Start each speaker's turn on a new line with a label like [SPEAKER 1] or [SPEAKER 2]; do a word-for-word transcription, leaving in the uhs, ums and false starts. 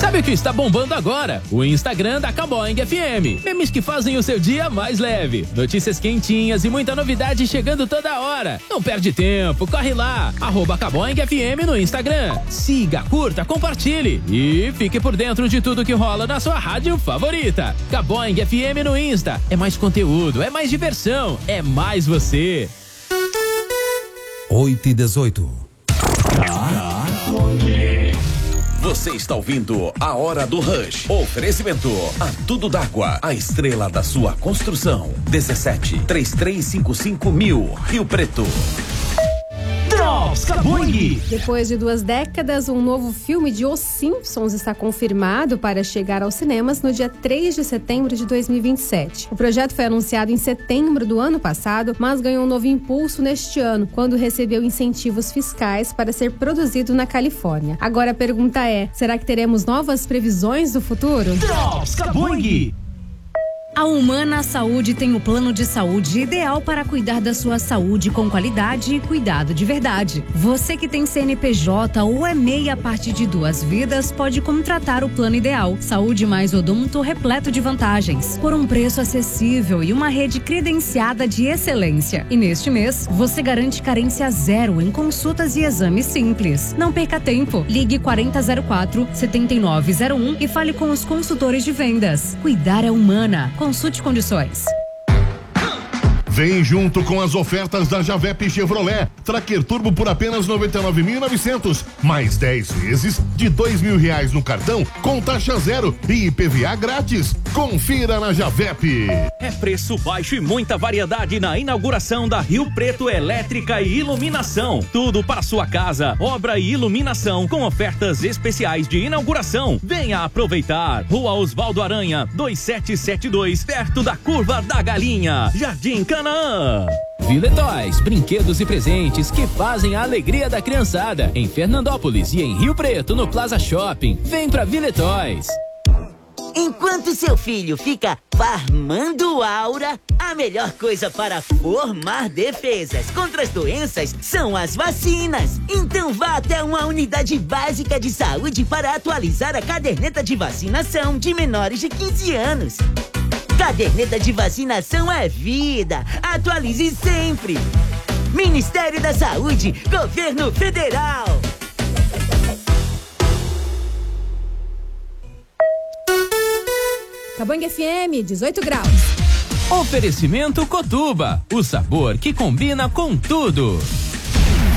[SPEAKER 1] Sabe o que está bombando agora? O Instagram da Caboing F M. Memes que fazem o seu dia mais leve. Notícias quentinhas e muita novidade chegando toda hora. Não perde tempo, corre lá. Arroba Caboing F M no Instagram. Siga, curta, compartilhe e fique por dentro de tudo que rola na sua rádio favorita. Caboing F M no Insta. É mais conteúdo, é mais diversão, é mais você.
[SPEAKER 2] oito e dezoito.
[SPEAKER 3] Você está ouvindo A Hora do Rush. Oferecimento a Tudo d'Água, a estrela da sua construção. dezessete, trinta e três cinquenta e cinco mil, Rio Preto.
[SPEAKER 4] Drops Caboing.
[SPEAKER 5] Depois de duas décadas, um novo filme de Os Simpsons está confirmado para chegar aos cinemas no dia três de setembro de dois mil e vinte e sete. O projeto foi anunciado em setembro do ano passado, mas ganhou um novo impulso neste ano, quando recebeu incentivos fiscais para ser produzido na Califórnia. Agora a pergunta é, será que teremos novas previsões do futuro?
[SPEAKER 4] Drops Caboing.
[SPEAKER 6] A Humana Saúde tem o plano de saúde ideal para cuidar da sua saúde com qualidade e cuidado de verdade. Você que tem C N P J ou é MEI a partir de duas vidas pode contratar o plano ideal. Saúde mais odonto repleto de vantagens, por um preço acessível e uma rede credenciada de excelência. E neste mês, você garante carência zero em consultas e exames simples. Não perca tempo. Ligue quarenta zero quatro, setenta e nove zero um e fale com os consultores de vendas. Cuidar é Humana. Consulte condições.
[SPEAKER 7] Vem junto com as ofertas da Javep Chevrolet. Tracker Turbo por apenas noventa e nove mil e novecentos, mais dez vezes de dois mil reais no cartão com taxa zero e I P V A grátis. Confira na Javep.
[SPEAKER 8] É preço baixo e muita variedade na inauguração da Rio Preto Elétrica e Iluminação. Tudo para sua casa, obra e iluminação com ofertas especiais de inauguração. Venha aproveitar. Rua Osvaldo Aranha, dois sete sete dois, perto da Curva da Galinha, Jardim Canaã.
[SPEAKER 1] Vila Toys, brinquedos e presentes que fazem a alegria da criançada. Em Fernandópolis e em Rio Preto, no Plaza Shopping. Vem pra Vila Toys.
[SPEAKER 9] Enquanto seu filho fica farmando aura, a melhor coisa para formar defesas contra as doenças são as vacinas. Então vá até uma unidade básica de saúde para atualizar a caderneta de vacinação de menores de quinze anos. Caderneta de vacinação é vida. Atualize sempre. Ministério da Saúde, Governo Federal.
[SPEAKER 5] Caboing F M, dezoito graus.
[SPEAKER 1] Oferecimento Cotuba, o sabor que combina com tudo.